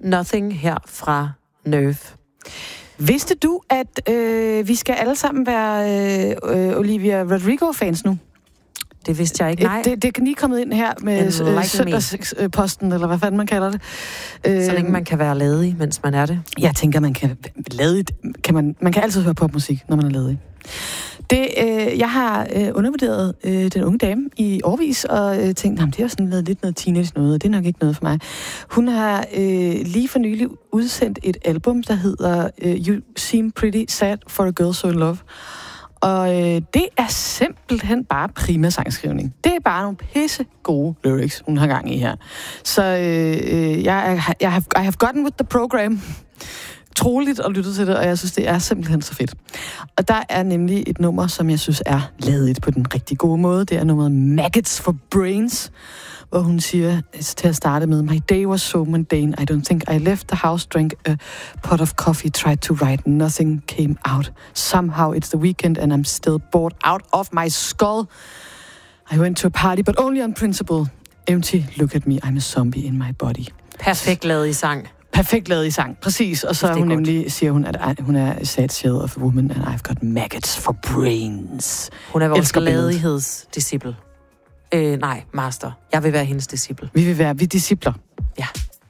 Nothing her fra Nerve. Vidste du, at vi skal alle sammen være Olivia Rodrigo-fans nu? Det vidste jeg ikke, nej. Det er lige kommet ind her med søndagsposten, eller hvad fanden man kalder det. Så længe man kan være ledig, mens man er det. Jeg tænker, man kan man kan altid høre popmusik, når man er ledig. Jeg har undervurderet den unge dame i årevis, og tænkt, det er sådan lidt noget teenage noget, og det er nok ikke noget for mig. Hun har lige for nylig udsendt et album, der hedder You Seem Pretty Sad for a Girl So In Love. Og det er simpelthen bare prima sangskrivning. Det er bare nogle pisse gode lyrics, hun har gang i her. Så I have gotten with the program. Troligt at lytte til det, og jeg synes, det er simpelthen så fedt. Og der er nemlig et nummer, som jeg synes er ladet på den rigtig gode måde. Det er nummeret Maggots for Brains, hvor hun siger til at starte med, My day was so mundane, I don't think I left the house, drank a pot of coffee, tried to write, nothing came out. Somehow it's the weekend and I'm still bored out of my skull. I went to a party, but only on principle. Empty, look at me, I'm a zombie in my body. Perfekt lavet i sang. Perfekt lavet i sang, præcis. Og så hun nemlig, siger hun, at hun er a sad shell of a woman, and I've got maggots for brains. Hun er vores gladighedsdisciple. Nej, master. Jeg vil være hendes disciple. Vi er discipler. Ja.